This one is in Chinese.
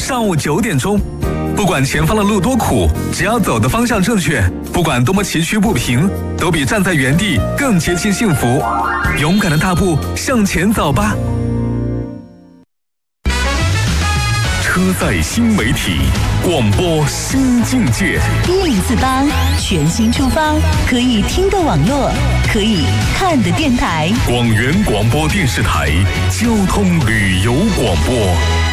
上午9点钟。不管前方的路多苦，只要走的方向正确，不管多么崎岖不平，都比站在原地更接近幸福。勇敢的大步向前走吧。车载新媒体，广播新境界。 1048全新出发，可以听的网络，可以看的电台。 广元广播电视台交通旅游广播。